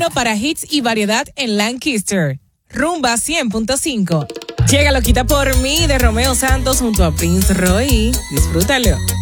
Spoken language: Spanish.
uno para hits y variedad en Lancaster. Rumba 100.5. Llega Loquita por mí de Romeo Santos junto a Prince Roy. Disfrútalo.